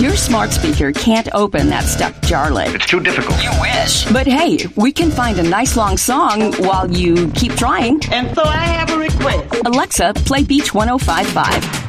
Your smart speaker can't open that stuck jar lid. It's too difficult. You wish. But hey, we can find a nice long song while you keep trying. And so I have a request. Alexa, play Beach 105.5.